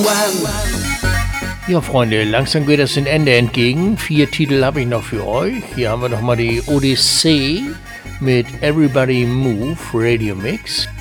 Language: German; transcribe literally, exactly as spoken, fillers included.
Ja, Freunde, langsam geht das dem Ende entgegen. Vier Titel habe ich noch für euch. Hier haben wir nochmal die Odyssee mit Everybody Move Radio Mix.